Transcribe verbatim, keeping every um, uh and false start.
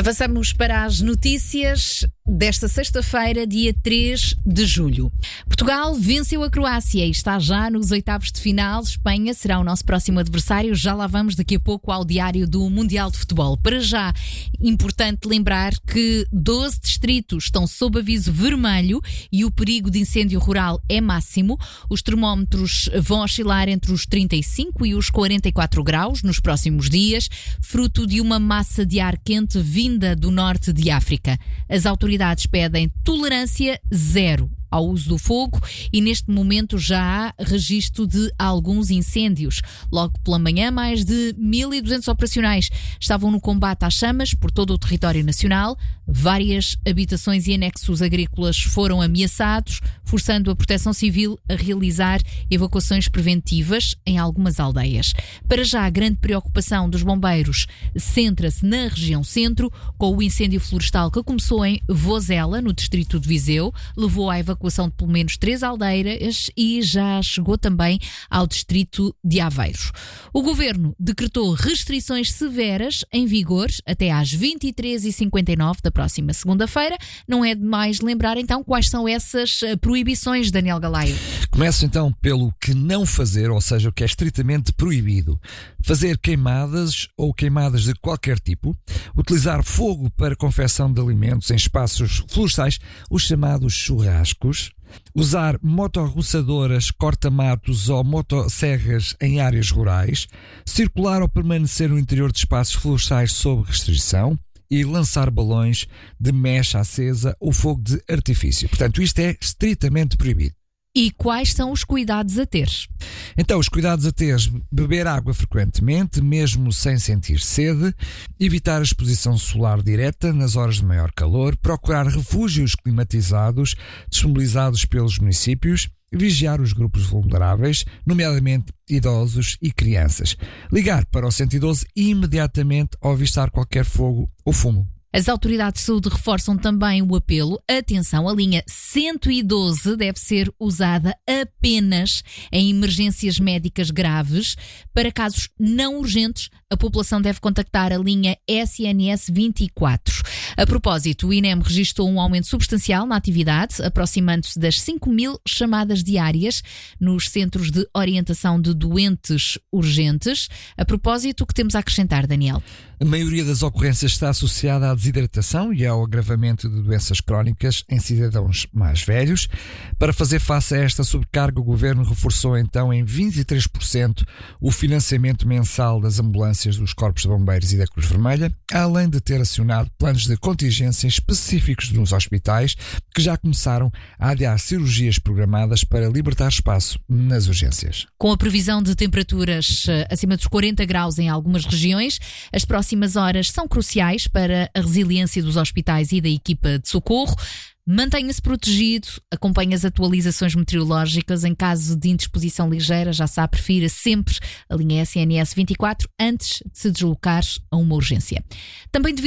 Avançamos para as notícias desta sexta-feira, dia três de julho. Portugal venceu a Croácia e está já nos oitavos de final. Espanha será o nosso próximo adversário. Já lá vamos daqui a pouco ao diário do Mundial de Futebol. Para já, importante lembrar que doze distritos estão sob aviso vermelho e o perigo de incêndio rural é máximo. Os termómetros vão oscilar entre os trinta e cinco e os quarenta e quatro graus nos próximos dias, fruto de uma massa de ar quente vinda do norte de África. As autoridades pedem tolerância zero ao uso do fogo e neste momento já há registro de alguns incêndios. Logo pela manhã, mais de mil e duzentos operacionais estavam no combate às chamas por todo o território nacional. Várias habitações e anexos agrícolas foram ameaçados, forçando a Proteção Civil a realizar evacuações preventivas em algumas aldeias. Para já, a grande preocupação dos bombeiros centra-se na região centro, com o incêndio florestal que começou em Vozela, no distrito de Viseu, levou à evacuação de pelo menos três aldeias e já chegou também ao distrito de Aveiro. O governo decretou restrições severas em vigor até às vinte e três e cinquenta e nove da próxima segunda-feira. Não é demais lembrar então quais são essas proibições, Daniel Galaio. Começo então pelo que não fazer, ou seja, o que é estritamente proibido. Fazer queimadas ou queimadas de qualquer tipo, utilizar fogo para confecção de alimentos em espaços florestais, os chamados churrascos, usar motorroçadoras, corta-matos ou motosserras em áreas rurais, circular ou permanecer no interior de espaços florestais sob restrição e lançar balões de mecha acesa ou fogo de artifício. Portanto, isto é estritamente proibido. E quais são os cuidados a ter? Então, os cuidados a ter: beber água frequentemente, mesmo sem sentir sede, evitar a exposição solar direta nas horas de maior calor, procurar refúgios climatizados disponibilizados pelos municípios, vigiar os grupos vulneráveis, nomeadamente idosos e crianças, ligar para o cento e doze imediatamente ao avistar qualquer fogo ou fumo. As autoridades de saúde reforçam também o apelo. Atenção, a linha cento e doze deve ser usada apenas em emergências médicas graves. Para casos não urgentes, a população deve contactar a linha S N S vinte e quatro. A propósito, o INEM registrou um aumento substancial na atividade, aproximando-se das cinco mil chamadas diárias nos centros de orientação de doentes urgentes. A propósito, o que temos a acrescentar, Daniel? A maioria das ocorrências está associada à desidratação e ao agravamento de doenças crónicas em cidadãos mais velhos. Para fazer face a esta sobrecarga, o Governo reforçou então em vinte e três por cento o financiamento mensal das ambulâncias dos Corpos de Bombeiros e da Cruz Vermelha, além de ter acionado planos de contingência específicos nos hospitais que já começaram a adiar cirurgias programadas para libertar espaço nas urgências. Com a previsão de temperaturas acima dos quarenta graus em algumas regiões, as próximas horas são cruciais para a resiliência dos hospitais e da equipa de socorro. Mantenha-se protegido, acompanhe as atualizações meteorológicas. Em caso de indisposição ligeira, já sabe, prefira sempre a linha S N S vinte e quatro antes de se deslocar a uma urgência. Também devido